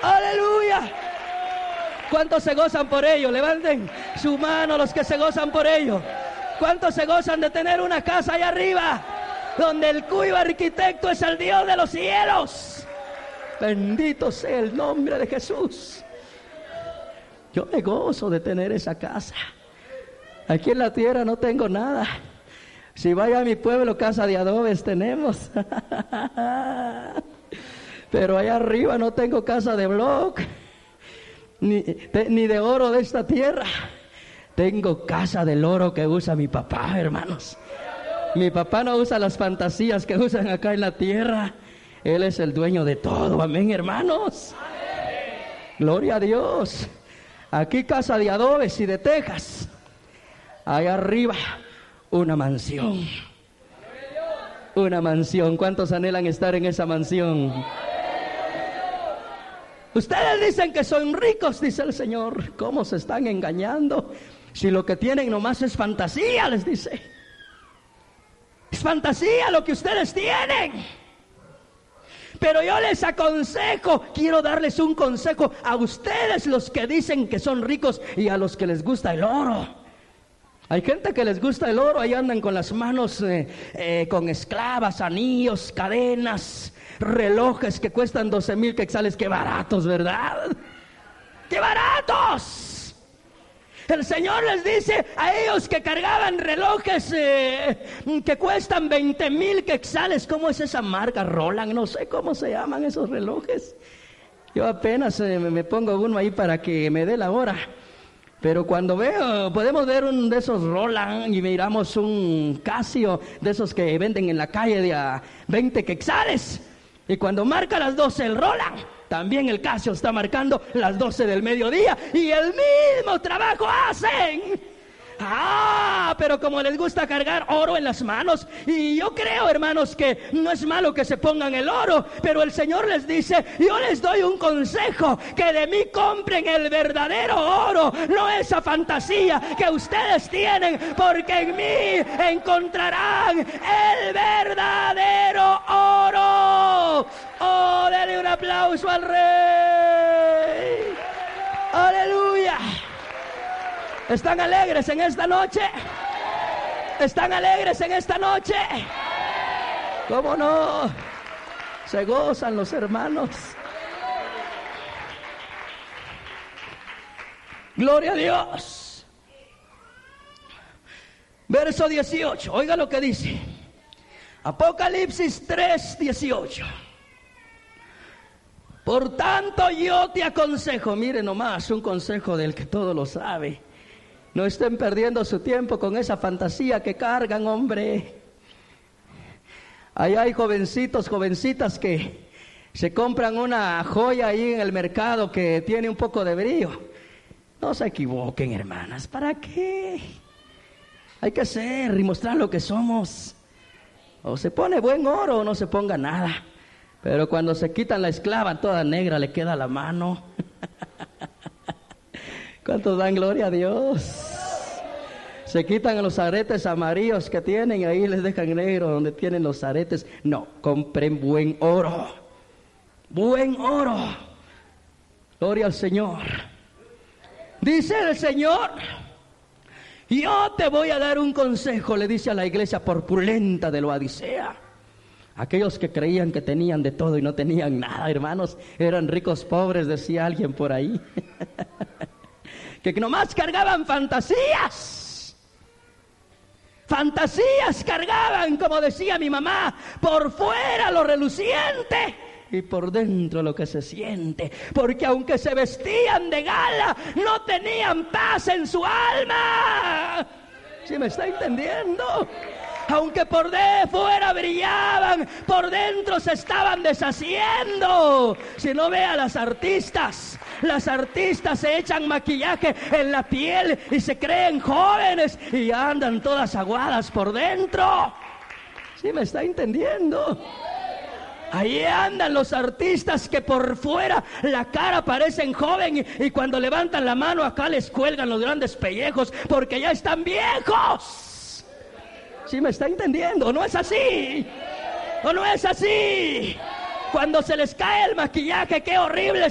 Aleluya. ¿Cuántos se gozan por ello? Levanten su mano los que se gozan por ello. ¿Cuántos se gozan de tener una casa allá arriba, donde el cuyo arquitecto es el Dios de los cielos? Bendito sea el nombre de Jesús. Yo me gozo de tener esa casa. Aquí en la tierra no tengo nada. Si vaya a mi pueblo, casa de adobes tenemos. Pero allá arriba no tengo casa de bloc, ni de oro de esta tierra. Tengo casa del oro que usa mi papá, hermanos. Mi papá no usa las fantasías que usan acá en la tierra. Él es el dueño de todo. Amén, hermanos. Gloria a Dios. Aquí casa de adobes y de tejas. Allá arriba una mansión. Una mansión. ¿Cuántos anhelan estar en esa mansión? Ustedes dicen que son ricos, dice el Señor. ¿Cómo se están engañando? Si lo que tienen nomás es fantasía, les dice. Es fantasía lo que ustedes tienen. Pero yo les aconsejo, quiero darles un consejo a ustedes, los que dicen que son ricos, y a los que les gusta el oro. Hay gente que les gusta el oro, ahí andan con las manos con esclavas, anillos, cadenas, relojes que cuestan 12,000 quetzales. ¡Qué baratos!, ¿verdad? ¡Qué baratos! El Señor les dice a ellos que cargaban relojes que cuestan 20,000 quetzales. ¿Cómo es esa marca? Roland, no sé cómo se llaman esos relojes. Yo apenas me pongo uno ahí para que me dé la hora. Pero cuando podemos ver un de esos Roland y miramos un Casio, de esos que venden en la calle de a 20 quetzales. Y cuando marca las 12 el Roland, también el Casio está marcando las 12 del mediodía. Y el mismo trabajo hacen. Pero como les gusta cargar oro en las manos, y yo creo, hermanos, que no es malo que se pongan el oro, pero el Señor les dice, yo les doy un consejo, que de mí compren el verdadero oro, no esa fantasía que ustedes tienen, porque en mí encontrarán el verdadero oro. Oh, denle un aplauso al Rey. Aleluya. ¿Están alegres en esta noche? ¿Están alegres en esta noche? ¿Cómo no? Se gozan los hermanos. Gloria a Dios. Verso 18. Oiga lo que dice. Apocalipsis 3:18. Por tanto yo te aconsejo. Mire nomás, un consejo del que todo lo sabe. No estén perdiendo su tiempo con esa fantasía que cargan, hombre. Ahí hay jovencitos, jovencitas que se compran una joya ahí en el mercado que tiene un poco de brillo. No se equivoquen, hermanas. ¿Para qué? Hay que ser y mostrar lo que somos. O se pone buen oro o no se ponga nada. Pero cuando se quitan la esclava toda negra, le queda la mano. ¿Cuántos dan gloria a Dios? Se quitan los aretes amarillos que tienen y ahí les dejan negro donde tienen los aretes. No, compren buen oro. Buen oro. Gloria al Señor. Dice el Señor, yo te voy a dar un consejo, le dice a la iglesia corpulenta de Laodicea. Aquellos que creían que tenían de todo y no tenían nada, hermanos, eran ricos pobres, decía alguien por ahí. Que nomás cargaban fantasías. Fantasías cargaban, como decía mi mamá, por fuera lo reluciente y por dentro lo que se siente. Porque aunque se vestían de gala, no tenían paz en su alma. ¿Sí me está entendiendo? Aunque por de fuera brillaban, por dentro se estaban deshaciendo. Si no ve a las artistas se echan maquillaje en la piel y se creen jóvenes y andan todas aguadas por dentro. ¿Sí me está entendiendo? Ahí andan los artistas que por fuera la cara parecen joven y cuando levantan la mano acá les cuelgan los grandes pellejos porque ya están viejos. ¿Sí me está entendiendo? ¿O no es así? ¿O no es así? Cuando se les cae el maquillaje, qué horrible